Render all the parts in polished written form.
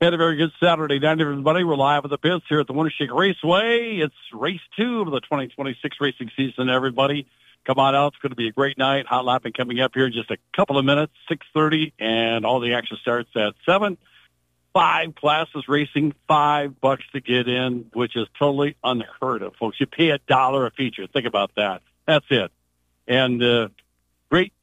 Had a very good Saturday night, everybody. We're live at the pits here at the Winnershik Raceway. It's race 2 of the 2026 racing season, everybody. Come on out. It's going to be a great night. Hot lapping coming up here in just a couple of minutes, 6:30, and all the action starts at 7. 5 classes racing, $5 to get in, which is totally unheard of, folks. You pay $1 a feature. Think about that. That's it. And great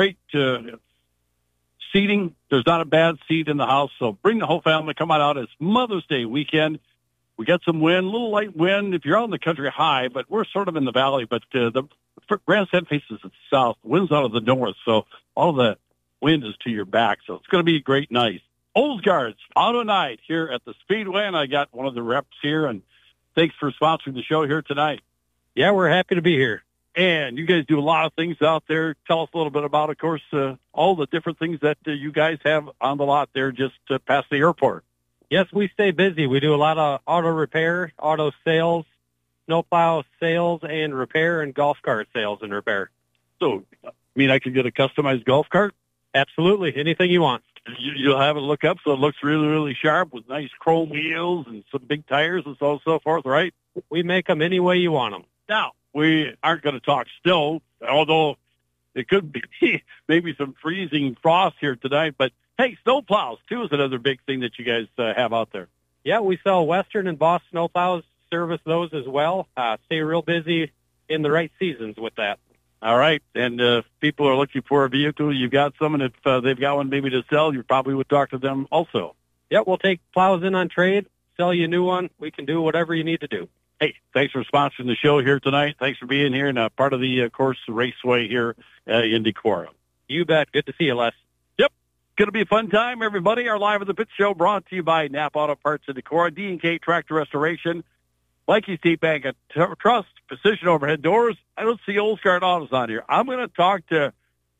seating. There's not a bad seat in the house, so bring the whole family. Come on out. It's Mother's Day weekend. We got some wind, a little light wind if you're out in the country high, but we're sort of in the valley. But the grandstand faces the south. Wind's out of the north, so all the wind is to your back. So it's going to be a great night. Olsgaard's Auto Night here at the Speedway, and I got one of the reps here, and thanks for sponsoring the show here tonight. Yeah, we're happy to be here. And you guys do a lot of things out there. Tell us a little bit about, of course, all the different things that you guys have on the lot there just past the airport. Yes, we stay busy. We do a lot of auto repair, auto sales, snowplow sales and repair, and golf cart sales and repair. So, I could get a customized golf cart? Absolutely. Anything you want. You'll have it look up so it looks really, really sharp with nice chrome wheels and some big tires and so forth, right? We make them any way you want them. Now, we aren't going to talk snow, although it could be maybe some freezing frost here tonight. But, hey, snowplows, too, is another big thing that you guys have out there. Yeah, we sell Western and Boss snowplows, service those as well. Stay real busy in the right seasons with that. All right, and if people are looking for a vehicle, you've got some, and if they've got one maybe to sell, you probably would talk to them also. Yeah, we'll take plows in on trade, sell you a new one. We can do whatever you need to do. Hey, thanks for sponsoring the show here tonight. Thanks for being here and part of the, course, raceway here in Decorah. You bet. Good to see you, Les. Yep. Going to be a fun time, everybody. Our Live at the Pit show brought to you by Napa Auto Parts of Decorah, D&K Tractor Restoration, Mikey State Bank at Trust, Precision Overhead Doors. I don't see Olsgaard Autos on here. I'm going to talk to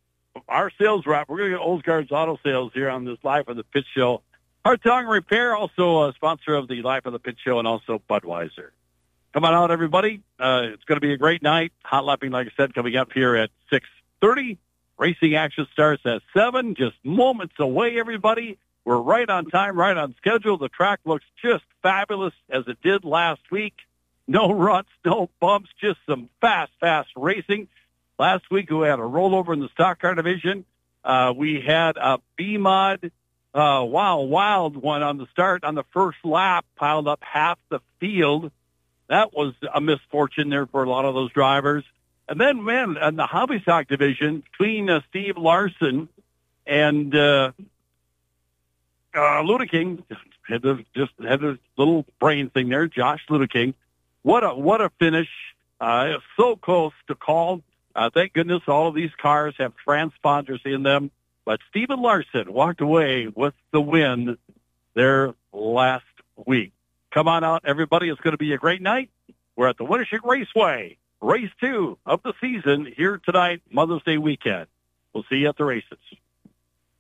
our sales rep. We're going to get Olsgaard's Auto Sales here on this Live at the Pit show. Hartong Repair, also a sponsor of the Live at the Pit show, and also Budweiser. Come on out, everybody. It's going to be a great night. Hot lapping, like I said, coming up here at 6:30. Racing action starts at 7, just moments away, everybody. We're right on time, right on schedule. The track looks just fabulous as it did last week. No ruts, no bumps, just some fast racing. Last week we had a rollover in the stock car division. We had a B-Mod wild one on the start on the first lap, piled up half the field. That was a misfortune there for a lot of those drivers. And then, man, in the hobby stock division, between Steve Larson and Ludeking, had a little brain thing there, Josh Ludeking. What a finish. So close to call. Thank goodness all of these cars have transponders in them. But Steven Larson walked away with the win there last week. Come on out, everybody. It's going to be a great night. We're at the Winnershik Raceway, race 2 of the season here tonight, Mother's Day weekend. We'll see you at the races.